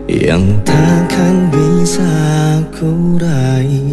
yang takkan bisa kurai.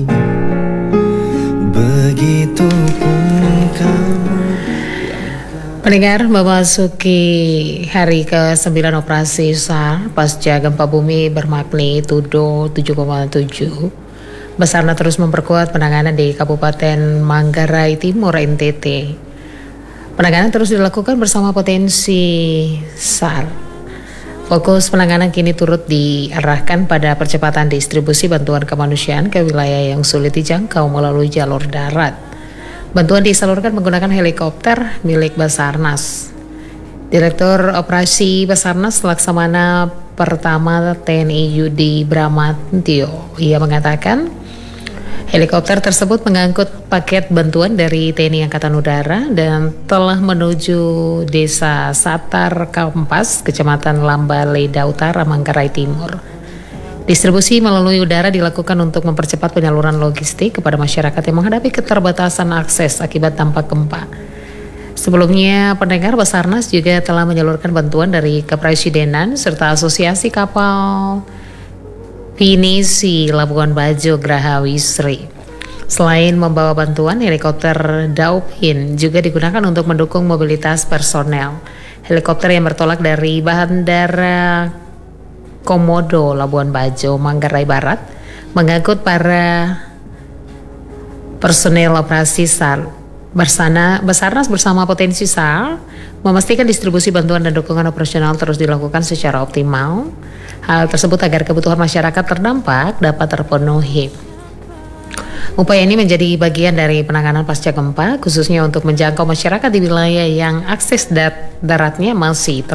Begitupun kamu. Pendengar, memasuki hari ke-9 operasi SAR pasca gempa bumi bermagnitudo 7,7. Basarnas terus memperkuat penanganan di Kabupaten Manggarai Timur, NTT. Penanganan terus dilakukan bersama potensi SAR. Fokus penanganan kini turut diarahkan pada percepatan distribusi bantuan kemanusiaan ke wilayah yang sulit dijangkau melalui jalur darat. Bantuan disalurkan menggunakan helikopter milik Basarnas. Direktur Operasi Basarnas Laksamana Pertama TNI Yudi Bramantio, ia mengatakan helikopter tersebut mengangkut paket bantuan dari TNI Angkatan Udara dan telah menuju Desa Satar Kampas, Kecamatan Lambaleda Utara, Manggarai Timur. Distribusi melalui udara dilakukan untuk mempercepat penyaluran logistik kepada masyarakat yang menghadapi keterbatasan akses akibat dampak gempa. Sebelumnya, pendengar, Basarnas juga telah menyalurkan bantuan dari Kepresidenan serta Asosiasi Kapal Pinisi Labuan Bajo Graha Wisri. Selain membawa bantuan, helikopter Dauphin juga digunakan untuk mendukung mobilitas personel. Helikopter yang bertolak dari Bandara Komodo Labuan Bajo, Manggarai Barat, mengangkut para personel operasi SAR. Basarnas bersama potensi SAR memastikan distribusi bantuan dan dukungan operasional terus dilakukan secara optimal. Hal tersebut agar kebutuhan masyarakat terdampak dapat terpenuhi. Upaya ini menjadi bagian dari penanganan pasca gempa, khususnya untuk menjangkau masyarakat di wilayah yang akses daratnya masih